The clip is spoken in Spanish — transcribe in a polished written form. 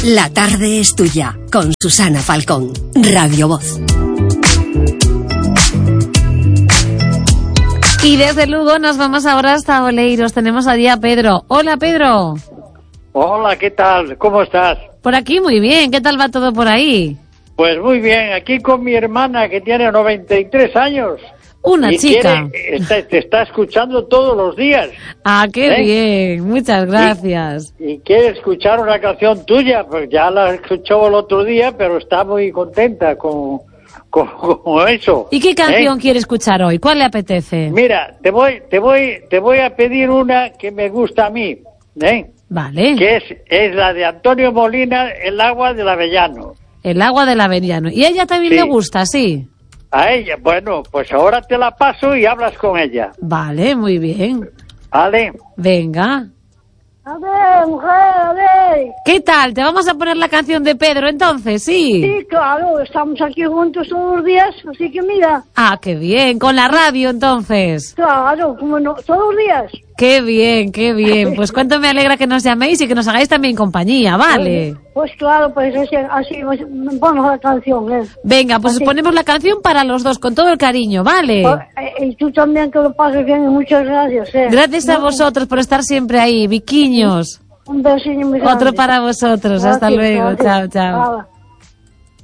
La tarde es tuya, con Susana Falcón, Radio Voz. Y desde Lugo nos vamos ahora hasta Oleiros. Tenemos allí a Pedro. Hola, Pedro. Hola, ¿qué tal? ¿Cómo estás? Por aquí muy bien. ¿Qué tal va todo por ahí? Pues muy bien, aquí con mi hermana que tiene 93 años. Una chica. Te está escuchando todos los días. Ah, qué bien. Muchas gracias. Y quiere escuchar una canción tuya, pues ya la escuchó el otro día, pero está muy contenta con eso. ¿Y qué canción quiere escuchar hoy? ¿Cuál le apetece? Mira, te voy a pedir una que me gusta a mí, Vale. Que es la de Antonio Molina, El agua del Avellano. El agua del Avellano. ¿Y a ella también le gusta, sí? A ella, bueno, pues ahora te la paso y hablas con ella. Vale, muy bien. Vale. Venga. A ver, mujer, a ver. ¿Qué tal? ¿Te vamos a poner la canción de Pedro entonces? Sí. Sí, claro, estamos aquí juntos todos los días, así que mira. Ah, qué bien. Con la radio entonces. Claro, como no, todos los días. Qué bien, qué bien. Pues cuánto me alegra que nos llaméis y que nos hagáis también compañía, ¿vale? Pues claro, pues así ponemos la canción, Venga, pues así. ponemos la canción para los dos, con todo el cariño, ¿vale? Y tú también, que lo pases bien, y muchas gracias, Gracias a vosotros por estar siempre ahí, viquiños. Un besillo muy grande. Otro para vosotros, hasta luego, gracias. chao, chao.